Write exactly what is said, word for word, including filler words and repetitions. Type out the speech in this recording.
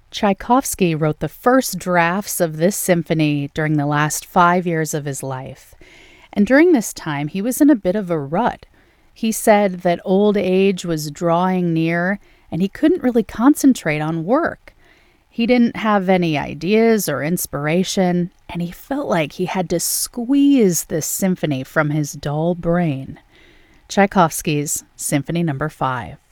Tchaikovsky wrote the first drafts of this symphony during the last five years of his life. And during this time, he was in a bit of a rut. He said that old age was drawing near and he couldn't really concentrate on work. He didn't have any ideas or inspiration, and he felt like he had to squeeze this symphony from his dull brain. Tchaikovsky's Symphony Number Five.